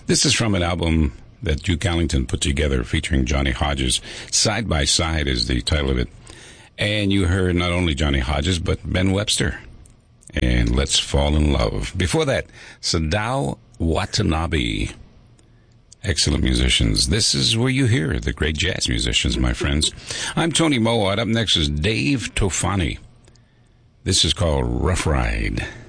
This is from an album that Duke Ellington put together featuring Johnny Hodges. Side by Side is the title of it. And you heard not only Johnny Hodges, but Ben Webster. And Let's Fall in Love. Before that, Sadao Watanabe. Excellent musicians. This is where you hear the great jazz musicians, my friends. I'm Tony Mowat. Up next is Dave Tofani. This is called Rough Ride.